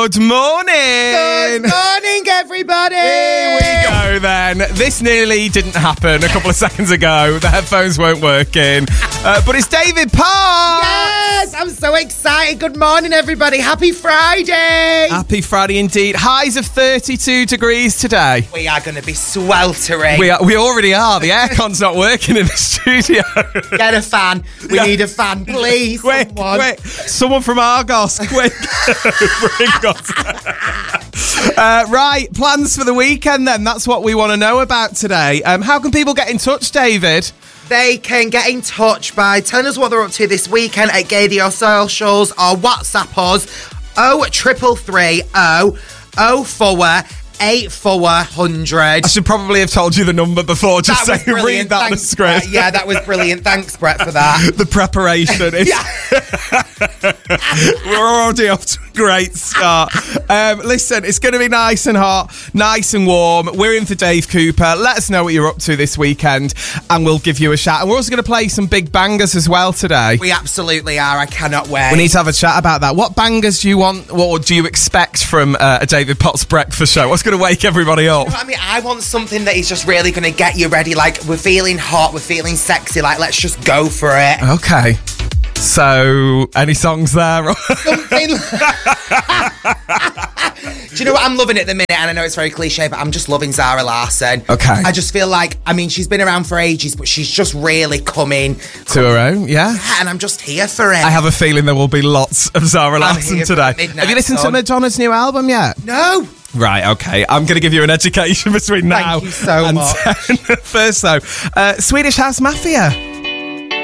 Good morning. Good morning, everybody. Here we go then. This nearly didn't happen a couple of seconds ago. The headphones weren't working. But it's David Parr. Yes, I'm so excited. Good morning, everybody. Happy Friday. Happy Friday indeed. Highs of 32 degrees today. We are going to be sweltering. We already are. The aircon's not working in the studio. Get a fan. We need a fan, please. Quick. Someone from Argos, quick. Bring us. Right, plans for the weekend then. That's what we want to know about today. How can people get in touch, David? They can get in touch by telling us what they're up to this weekend at Gadio Socials or WhatsApp us 0333 04 8400. I should probably have told you the number before, just saying read that on the script. Yeah, that was brilliant. Thanks, Brett, for that. The preparation is... We're already off to a great start. Listen, it's going to be nice and hot, nice and warm. We're in for Dave Cooper. Let us know what you're up to this weekend and we'll give you a shout. And we're also going to play some big bangers as well today. We absolutely are. I cannot wait. We need to have a chat about that. What bangers do you want, what do you expect from a David Potts breakfast show? What's going to wake everybody up? You know what I mean? I want something that is just really going to get you ready. Like, we're feeling hot, we're feeling sexy. Like, let's just go for it. Okay. So, any songs there? Something. Do you know what I'm loving at the minute? And I know it's very cliche, but I'm just loving Zara Larsson. Okay. I just feel like, I mean, she's been around for ages, but she's just really coming to her own, yeah. And I'm just here for it. I have a feeling there will be lots of Zara Larsson today. Have you listened to Madonna's new album yet? No. Right, okay. I'm going to give you an education between now and 10. First, though, Swedish House Mafia.